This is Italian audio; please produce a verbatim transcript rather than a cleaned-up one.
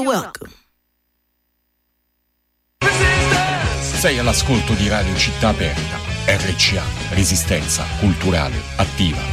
welcome. Sei all'ascolto di Radio Città Aperta, R C A, Resistenza Culturale Attiva.